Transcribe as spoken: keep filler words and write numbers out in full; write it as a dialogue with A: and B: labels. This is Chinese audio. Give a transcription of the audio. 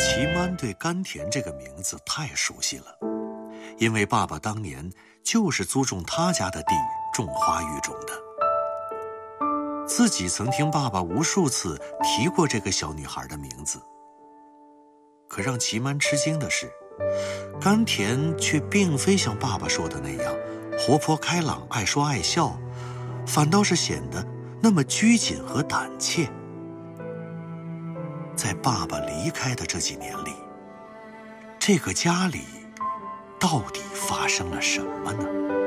A: 齐曼对甘田这个名字太熟悉了，因为爸爸当年就是租种他家的地种花育种的。自己曾听爸爸无数次提过这个小女孩的名字。可让齐曼吃惊的是，甘田却并非像爸爸说的那样活泼开朗、爱说爱笑，反倒是显得那么拘谨和胆怯。在爸爸离开的这几年里，这个家里到底发生了什么呢？